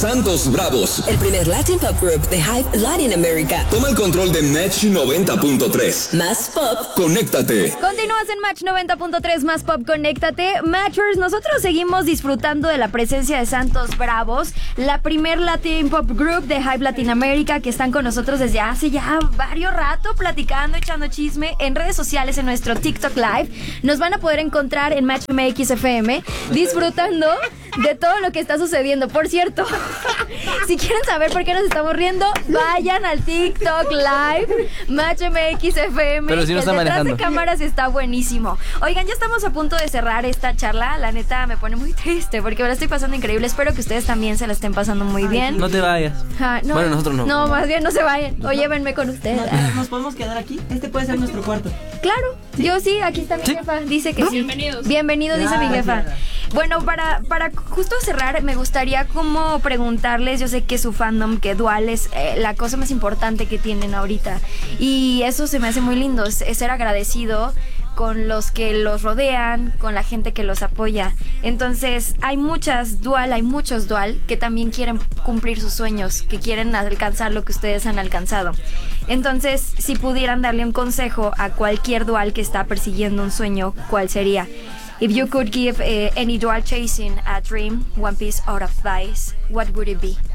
Santos Bravos, el primer Latin Pop Group de Hype Latin America. Toma el control de Match 90.3. Más pop. Conéctate. Continúas en Match 90.3, más pop, conéctate. Matchers, nosotros seguimos disfrutando de la presencia de Santos Bravos, la primer Latin Pop Group de Hype Latin America, que están con nosotros desde hace ya varios rato, platicando, echando chisme en redes sociales, en nuestro TikTok Live. Nos van a poder encontrar en Match MX FM, disfrutando de todo lo que está sucediendo. Por cierto, si quieren saber por qué nos estamos riendo, vayan al TikTok Live, Match MX FM. Pero si no está detrás manejando. de cámaras está buenísimo. Oigan, ya estamos a punto de cerrar esta charla. La neta me pone muy triste porque me la estoy pasando increíble. Espero que ustedes también se la estén pasando muy bien. No te vayas. No, Bueno, nosotros no. No, más bien no se vayan. O llévenme con ustedes. ¿Nos podemos quedar aquí? Este puede ser nuestro cuarto. Claro, yo sí, aquí está mi jefa. Dice que sí. Bienvenido, dice mi jefa. Bueno, para justo cerrar, me gustaría como preguntarles, yo sé que su fandom, que Dual es la cosa más importante que tienen ahorita. Y eso se me hace muy lindo, es ser agradecido con los que los rodean, con la gente que los apoya. Entonces, hay muchos Dual que también quieren cumplir sus sueños, que quieren alcanzar lo que ustedes han alcanzado. Entonces, si pudieran darle un consejo a cualquier Dual que está persiguiendo un sueño, ¿cuál sería? If you could give any Dual chasing a dream one piece of advice, what would it be?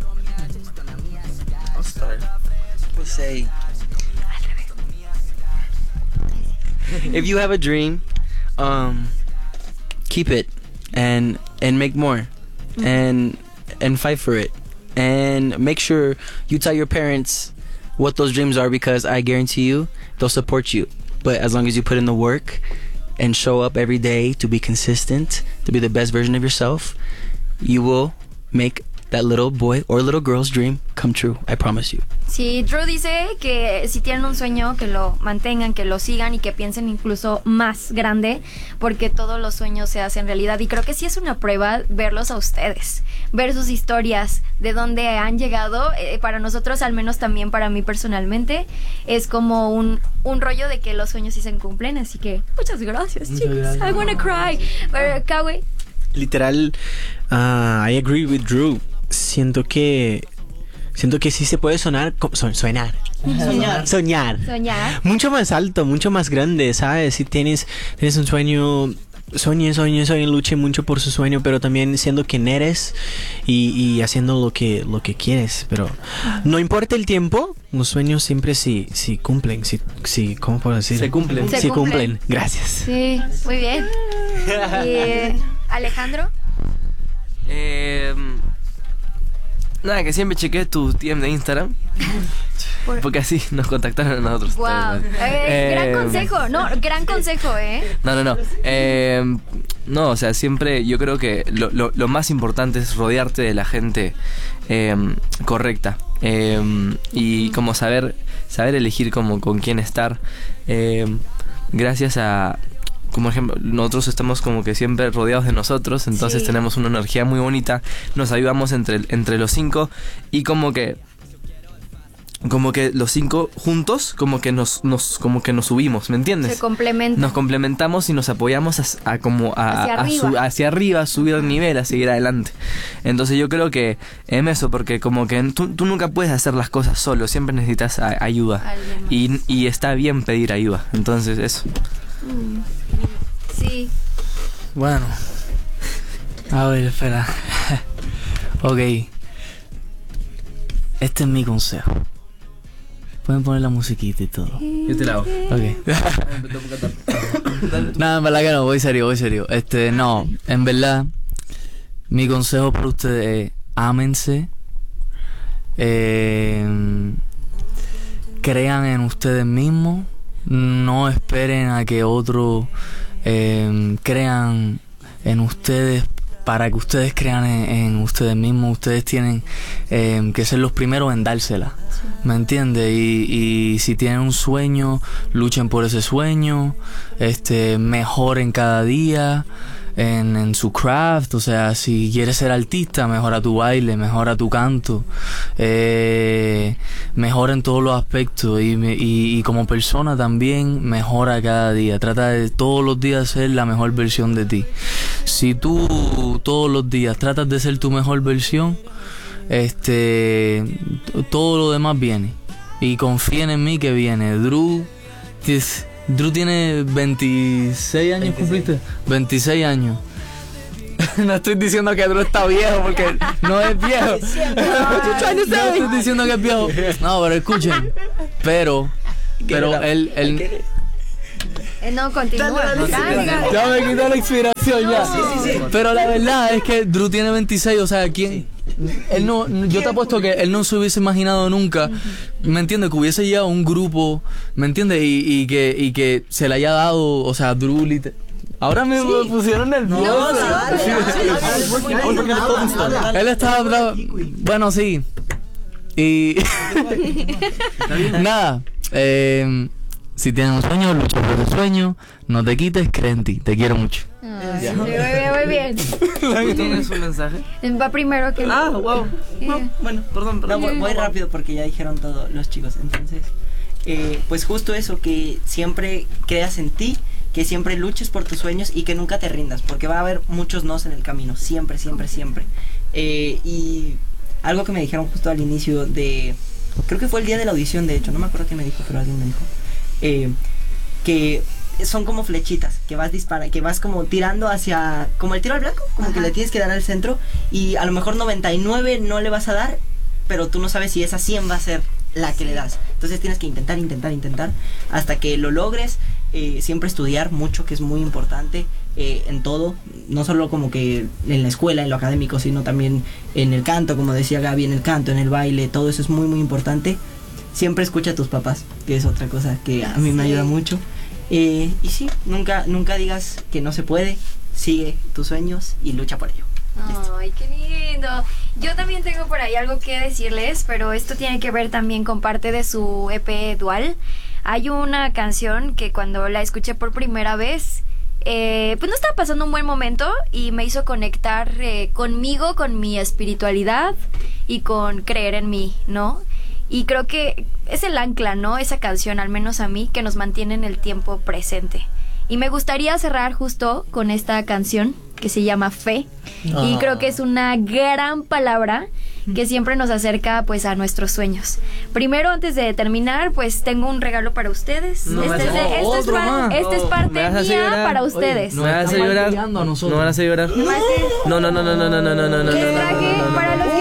I'll start. We'll say, if you have a dream, keep it and make more, and fight for it, and make sure you tell your parents what those dreams are, because I guarantee you they'll support you. But as long as you put in the work and show up every day to be consistent, to be the best version of yourself, you will make that little boy or little girl's dream come true. I promise you. Sí, Drew dice que si tienen un sueño, que lo mantengan, que lo sigan y que piensen incluso más grande, porque todos los sueños se hacen realidad. Y creo que sí es una prueba verlos a ustedes, ver sus historias, de dónde han llegado. Para nosotros, al menos también para mí personalmente, es como un rollo de que los sueños sí se cumplen. Así que muchas gracias, chicos. I wanna cry. Pero, Kawi. Literal, I agree with Drew. Siento que sí se puede soñar. Soñar. Mucho más alto, mucho más grande, ¿sabes? Si tienes un sueño, sueñe, luche mucho por su sueño, pero también siendo quien eres y haciendo lo que quieres. Pero no importa el tiempo, los sueños siempre sí cumplen. Sí, ¿cómo puedo decir? Se cumplen. Se cumplen. Gracias. Sí, muy bien. Alejandro. Nada, que siempre chequeé tu DM de Instagram. Porque así nos contactaron a nosotros. Wow. Gran consejo. No, gran consejo, No. No, o sea, siempre yo creo que lo más importante es rodearte de la gente correcta. Y como saber elegir como con quién estar. Gracias a... Como ejemplo, nosotros estamos como que siempre rodeados de nosotros, entonces sí, tenemos una energía muy bonita, nos ayudamos entre los 5 y como que los 5 juntos como que nos subimos, ¿me entiendes? Se complementan. Nos complementamos y nos apoyamos hacia arriba, a subir el nivel, a seguir adelante. Entonces yo creo que es eso, porque como que tú nunca puedes hacer las cosas solo, siempre necesitas ayuda y está bien pedir ayuda, entonces eso. Sí. Bueno, a ver, espera. Ok, este es mi consejo. Pueden poner la musiquita y todo. Yo te la hago. Ok. Nada, en verdad que no, voy serio. No, en verdad, mi consejo para ustedes es: ámense, crean en ustedes mismos. No esperen a que otros crean en ustedes para que ustedes crean en ustedes mismos. Ustedes tienen que ser los primeros en dársela, ¿me entiendes? Y si tienen un sueño, luchen por ese sueño, mejoren cada día, en su craft. O sea, si quieres ser artista, mejora tu baile, mejora tu canto, mejora en todos los aspectos, y como persona también mejora cada día. Trata de todos los días ser la mejor versión de ti. Si tú todos los días tratas de ser tu mejor versión, todo lo demás viene. Y confíen en mí que viene. Drew tiene 26 años, ¿cumpliste? 26 años. No estoy diciendo que Drew está viejo, porque no es viejo. No estoy diciendo que es viejo. No, pero escuchen. Pero él no, continúa. ya me quitó la inspiración ya. Sí. Pero la verdad es que Drew tiene 26, o sea, ¿quién? Él no, yo te apuesto que él no se hubiese imaginado nunca, ¿me entiendes? Que hubiese llegado a un grupo, ¿me entiendes? Y que se le haya dado, o sea, Drew ahora me pusieron nervioso. Él estaba bueno, sí. Y nada, si tienes un sueño, lucha por tu sueño, no te quites, cree en ti, te quiero mucho. Muy bien. ¿Tienes un mensaje? Va primero que... Wow. No, bueno, perdón. No, voy rápido porque ya dijeron todo los chicos. Entonces, pues justo eso, que siempre creas en ti, que siempre luches por tus sueños y que nunca te rindas, porque va a haber muchos nos en el camino, siempre. Y algo que me dijeron justo al inicio creo que fue el día de la audición, de hecho, no me acuerdo quién me dijo, pero alguien me dijo, que son como flechitas, que vas como tirando hacia, como el tiro al blanco, como que le tienes que dar al centro, y a lo mejor 99 no le vas a dar, pero tú no sabes si esa 100 va a ser la que le das. Entonces tienes que intentar hasta que lo logres. Siempre estudiar mucho, que es muy importante en todo, no solo como que en la escuela, en lo académico, sino también en el canto, como decía Gaby, en el canto, en el baile, todo eso es muy muy importante. Siempre escucha a tus papás, que es otra cosa que a mí me ayuda mucho. Y sí, nunca digas que no se puede, sigue tus sueños y lucha por ello. Ay, qué lindo. Yo también tengo por ahí algo que decirles, pero esto tiene que ver también con parte de su EP Dual. Hay una canción que cuando la escuché por primera vez, pues no estaba pasando un buen momento y me hizo conectar conmigo, con mi espiritualidad y con creer en mí, ¿no? Y creo que es el ancla, ¿no? Esa canción, al menos a mí, que nos mantiene en el tiempo presente. Y me gustaría cerrar justo con esta canción que se llama Fe. Y creo que es una gran palabra que siempre nos acerca pues a nuestros sueños. Primero, antes de terminar, pues tengo un regalo para ustedes. Este es parte mía para ustedes. ¿No me vas a llorar? ¿No me vas a llorar? No. Les traje para los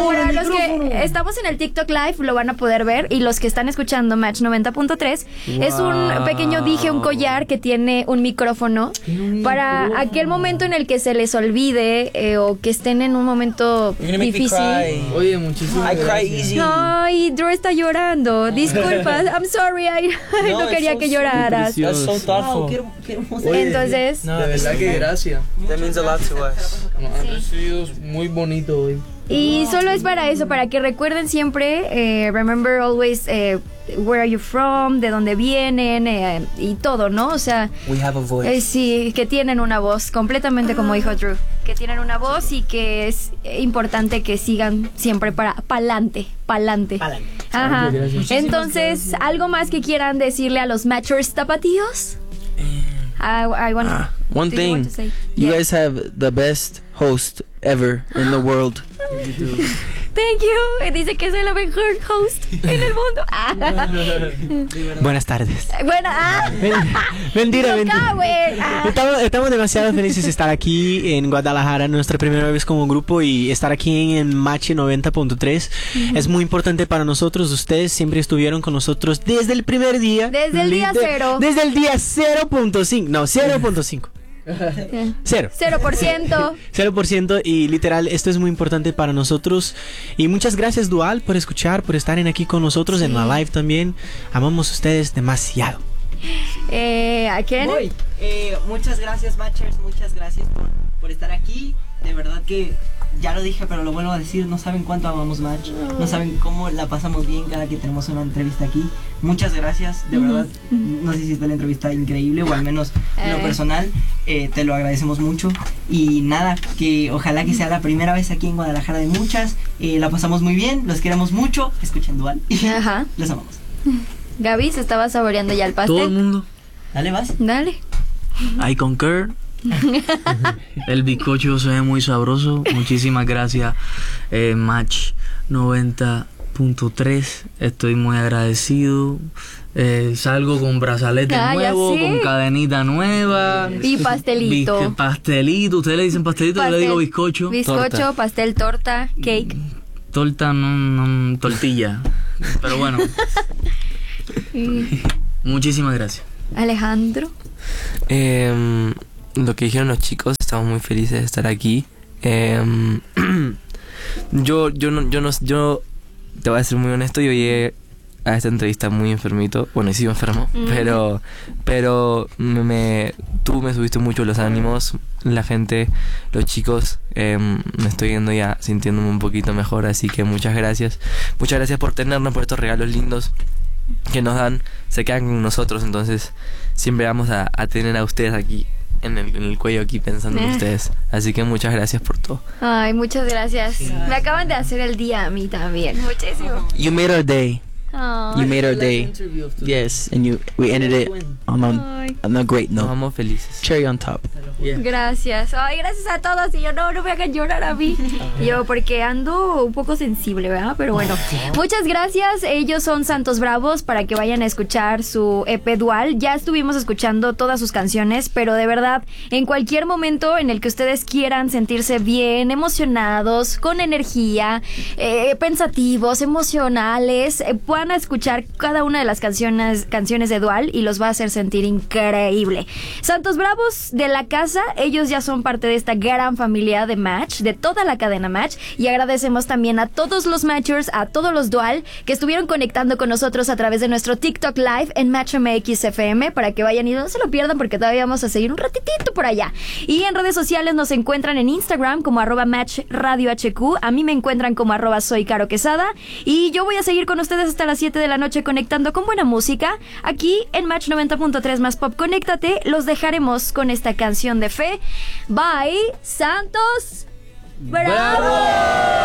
que estamos en el TikTok Live, lo van a poder ver, y los que están escuchando Match 90.3, es un pequeño dije, un collar que tiene un micrófono para aquel momento en el que se les olvide o que estén en un momento difícil. Oye, muchísimas gracias. Ay, Drew está llorando. Disculpas, I'm sorry, no quería que lloraras. That's so thoughtful. Entonces, No, de verdad que gracias. That means a lot to us. Han recibido muy bonito hoy. y solo es para eso, para que recuerden siempre, remember always where are you from, de dónde vienen, y todo, ¿no? O sea, We have a voice. sí, que tienen una voz, completamente como dijo Drew, que tienen una voz y que es importante que sigan siempre para pa'lante. Ajá. Entonces, ¿algo más que quieran decirle a los Matchers tapatíos? I want One do you want thing, to say? you Yeah. guys have the best host ever in the world. Thank you. Dice que soy la mejor host en el mundo. Buenas tardes. Bueno, Mentira. güey. Estamos demasiado felices de estar aquí en Guadalajara, nuestra primera vez como grupo, y estar aquí en Match 90.3 es muy importante para nosotros. Ustedes siempre estuvieron con nosotros desde el primer día. Desde el día cero. Desde el día 0.5. No, 0.5. 0%. 0%, y literal esto es muy importante para nosotros, y muchas gracias Dual por escuchar, por estar aquí con nosotros en la live también. Amamos a ustedes demasiado. ¿A quién? Muchas gracias, Matchers, muchas gracias por estar aquí. De verdad que ya lo dije, pero lo vuelvo a decir, no saben cuánto amamos Match, no saben cómo la pasamos bien cada que tenemos una entrevista aquí. Muchas gracias, de verdad, nos hiciste la entrevista increíble, o al menos en lo personal. te lo agradecemos mucho. Y nada, que ojalá que sea la primera vez aquí en Guadalajara de muchas. La pasamos muy bien, los queremos mucho. Escuchen Dual. Ajá. Los amamos. Gaby, ¿se estaba saboreando ya el pastel? Todo el mundo. Dale, vas. Dale. I concur. El bizcocho se ve muy sabroso. Muchísimas gracias, Match 90.3. Estoy muy agradecido. Salgo con brazalete nuevo, ¿sí? con cadenita nueva. Y pastelito. Pastelito. Ustedes le dicen pastelito, yo le digo bizcocho. Bizcocho, Torta. pastel, torta, cake. Torta, no, tortilla. Pero bueno. Muchísimas gracias. Alejandro. Lo que dijeron los chicos, estamos muy felices de estar aquí. Yo te voy a ser muy honesto, yo llegué a esta entrevista muy enfermito. Bueno, y sigo enfermo, pero tú me subiste mucho los ánimos, la gente, los chicos. Me estoy yendo ya sintiéndome un poquito mejor, así que muchas gracias. Muchas gracias por tenernos, por estos regalos lindos que nos dan, se quedan con nosotros, entonces siempre vamos a tener a ustedes aquí en el cuello, aquí pensando en ustedes, así que muchas gracias por todo. Ay, muchas gracias. Me acaban de hacer el día a mí también. Muchísimo. You made our day. Ay. You made our day. Yes, and we ended it on a great Nos note. vamos felices. Cherry on top. Gracias. Ay, gracias a todos. Y yo no me hagan llorar a mí. Yo porque ando un poco sensible, ¿verdad? Pero bueno, muchas gracias. Ellos son Santos Bravos, para que vayan a escuchar su EP Dual. Ya estuvimos escuchando todas sus canciones, pero de verdad, en cualquier momento en el que ustedes quieran sentirse bien, emocionados, con energía, pensativos, emocionales, puedan escuchar cada una de las canciones de Dual y los va a hacer sentir increíble. Santos Bravos de la casa, ellos ya son parte de esta gran familia de Match, de toda la cadena Match, y agradecemos también a todos los Matchers, a todos los Dual que estuvieron conectando con nosotros a través de nuestro TikTok Live en Match MX FM, para que vayan y no se lo pierdan, porque todavía vamos a seguir un ratitito por allá. Y en redes sociales nos encuentran en Instagram como @MatchRadioHQ, a mí me encuentran como @SoyCaroQuesada, y yo voy a seguir con ustedes hasta las 7 de la noche conectando con buena música aquí en Match 90.3 más Pop. Conéctate, los dejaremos con esta canción de fe. Bye, Santos Bravo.